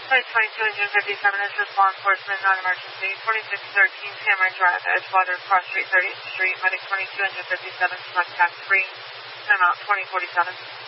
Flight 2257, this is law enforcement, non-emergency. 2613 Tamarind Drive, Edgewater, Cross Street, 30th Street. Medic 2257, select tax 3, time out 2047.